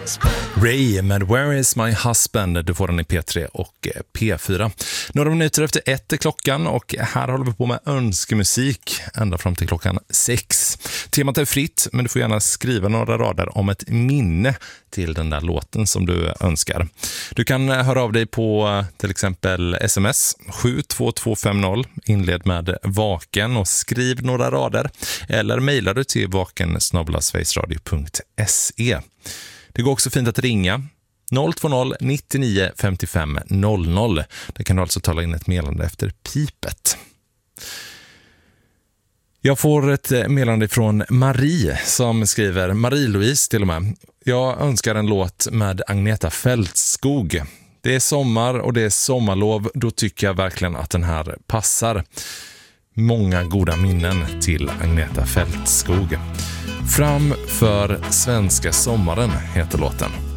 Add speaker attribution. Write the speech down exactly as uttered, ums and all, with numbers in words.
Speaker 1: Ray med Where is my husband? Du får den i P tre och P fyra. Några minuter efter ett är klockan och här håller vi på med önskemusik ända fram till klockan sex. Temat är fritt, men du får gärna skriva några rader om ett minne till den där låten som du önskar. Du kan höra av dig på till exempel sms sju två två fem noll, inled med vaken och skriv några rader, eller mejlar du till vaken snabel-a sverigesradio punkt se. Det går också fint att ringa noll två noll nittionio femtiofem noll noll. Det kan du alltså tala in ett meddelande efter pipet. Jag får ett meddelande från Marie som skriver, Marie-Louise till och med. Jag önskar en låt med Agneta Fältskog. Det är sommar och det är sommarlov, då tycker jag verkligen att den här passar. Många goda minnen till Agneta Fältskog. Fram för svenska sommaren heter låten.